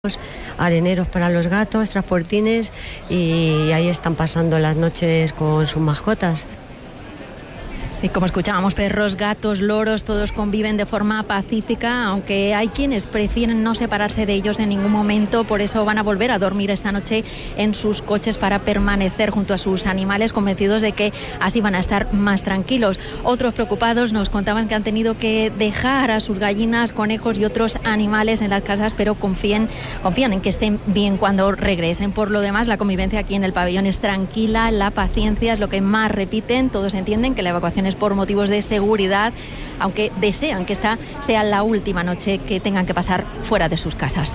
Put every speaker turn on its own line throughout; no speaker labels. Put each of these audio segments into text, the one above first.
areneros para los gatos, transportines, y ahí están pasando las noches con sus mascotas.
Sí, como escuchábamos, perros, gatos, loros, todos conviven de forma pacífica, aunque hay quienes prefieren no separarse de ellos en ningún momento, por eso van a volver a dormir esta noche en sus coches para permanecer junto a sus animales, convencidos de que así van a estar más tranquilos. Otros preocupados nos contaban que han tenido que dejar a sus gallinas, conejos y otros animales en las casas, pero confían en que estén bien cuando regresen. Por lo demás, la convivencia aquí en el pabellón es tranquila, la paciencia es lo que más repiten, todos entienden que la evacuación es por motivos de seguridad, aunque desean que esta sea la última noche que tengan que pasar fuera de sus casas.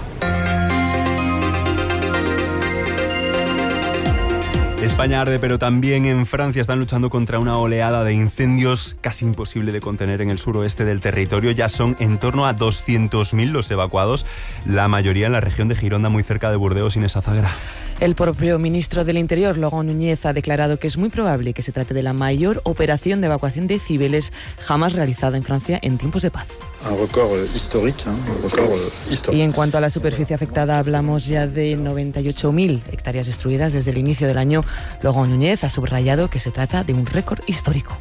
España arde, pero también en Francia están luchando contra una oleada de incendios casi imposible de contener en el suroeste del territorio. Ya son en torno a 200.000 los evacuados, la mayoría en la región de Gironda, muy cerca de Burdeos. Inés Azagra.
El propio ministro del Interior, Laurent Núñez, ha declarado que es muy probable que se trate de la mayor operación de evacuación de civiles jamás realizada en Francia en tiempos de paz.
Un récord histórico,
Y en cuanto a la superficie afectada, hablamos ya de 98.000 hectáreas destruidas desde el inicio del año. Laurent Núñez ha subrayado que se trata de un récord histórico.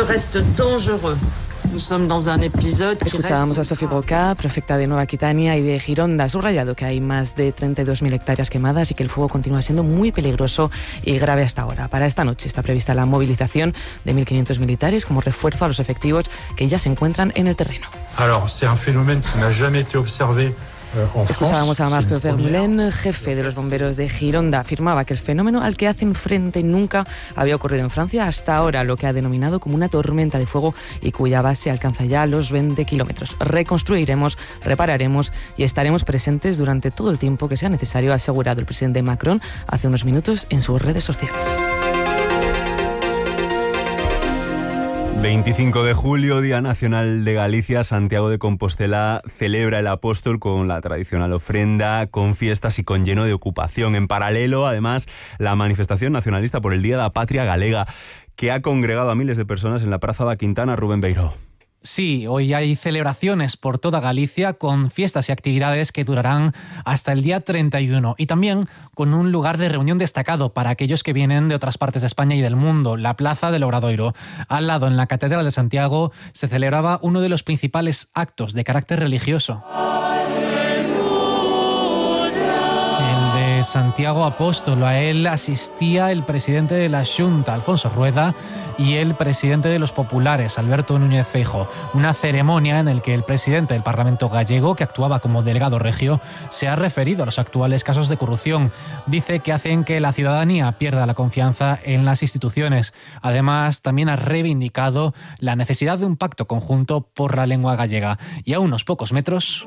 Escuchábamos a Sophie Broca, prefecta de Nueva Aquitania y de Gironda. Ha subrayado que hay más de 32.000 hectáreas quemadas y que el fuego continúa siendo muy peligroso y grave hasta ahora. Para esta noche está prevista la movilización de 1.500 militares como refuerzo a los efectivos que ya se encuentran en el terreno. Escuchábamos a Marc Vermeulen, jefe de los bomberos de Gironda. Afirmaba que el fenómeno al que hacen frente nunca había ocurrido en Francia hasta ahora, lo que ha denominado como una tormenta de fuego y cuya base alcanza ya los 20 kilómetros. Reconstruiremos, repararemos y estaremos presentes durante todo el tiempo que sea necesario, ha asegurado el presidente Macron hace unos minutos en sus redes sociales.
25 de julio, Día Nacional de Galicia. Santiago de Compostela celebra el Apóstol con la tradicional ofrenda, con fiestas y con lleno de ocupación. En paralelo, además, la manifestación nacionalista por el Día de la Patria Galega, que ha congregado a miles de personas en la Praza da Quintana. Rubén Beiró.
Sí, hoy hay celebraciones por toda Galicia con fiestas y actividades que durarán hasta el día 31 y también con un lugar de reunión destacado para aquellos que vienen de otras partes de España y del mundo, la Plaza del Obradoiro. Al lado, en la Catedral de Santiago, se celebraba uno de los principales actos de carácter religioso. Santiago Apóstolo. A él asistía el presidente de la Xunta, Alfonso Rueda, y el presidente de los populares, Alberto Núñez Feijóo. Una ceremonia en la que el presidente del Parlamento gallego, que actuaba como delegado regio, se ha referido a los actuales casos de corrupción. Dice que hacen que la ciudadanía pierda la confianza en las instituciones. Además, también ha reivindicado la necesidad de un pacto conjunto por la lengua gallega. Y a unos pocos metros...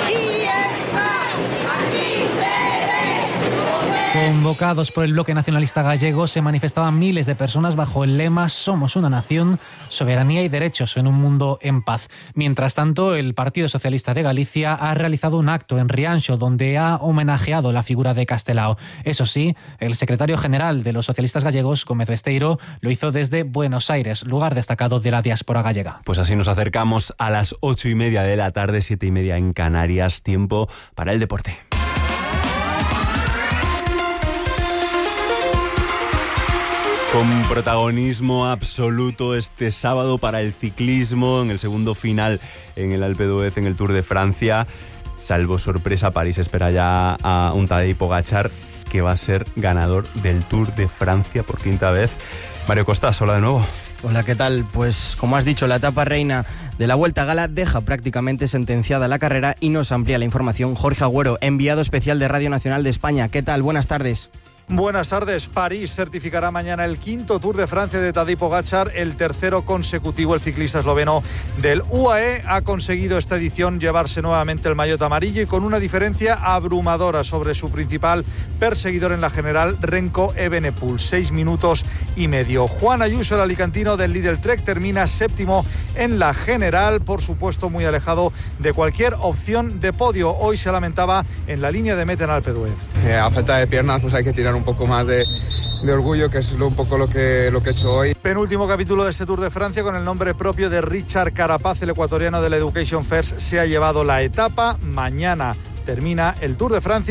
Convocados por el Bloque Nacionalista Gallego, se manifestaban miles de personas bajo el lema «Somos una nación, soberanía y derechos en un mundo en paz». Mientras tanto, el Partido Socialista de Galicia ha realizado un acto en Rianxo donde ha homenajeado la figura de Castelao. Eso sí, el secretario general de los socialistas gallegos, Gómez Besteiro, lo hizo desde Buenos Aires, lugar destacado de la diáspora gallega.
Pues así nos acercamos a las 8:30 de la tarde, 7:30 en Canarias. Tiempo para el deporte. Con protagonismo absoluto este sábado para el ciclismo, en el segundo final en el Alpe d'Huez, en el Tour de Francia. Salvo sorpresa, París espera ya a un Tadej Pogačar, que va a ser ganador del Tour de Francia por quinta vez. Mario Costas, hola de nuevo.
Hola, ¿qué tal? Pues como has dicho, la etapa reina de la Vuelta a Gala deja prácticamente sentenciada la carrera y nos amplía la información Jorge Agüero, enviado especial de Radio Nacional de España. ¿Qué tal? Buenas tardes.
Buenas tardes. París certificará mañana el quinto Tour de Francia de Tadej Pogačar, el tercero consecutivo. El ciclista esloveno del UAE ha conseguido esta edición llevarse nuevamente el maillot amarillo y con una diferencia abrumadora sobre su principal perseguidor en la general, Remco Evenepoel, 6 minutos y medio. Juan Ayuso, el alicantino del Lidl Trek, termina séptimo en la general, por supuesto muy alejado de cualquier opción de podio. Hoy se lamentaba en la línea de meta en Alpe d'Huez.
A falta de piernas, pues hay que tirar un poco más de orgullo, que es un poco lo que he hecho hoy.
Penúltimo capítulo de este Tour de Francia con el nombre propio de Richard Carapaz, el ecuatoriano de la Education First, se ha llevado la etapa. Mañana termina el Tour de Francia.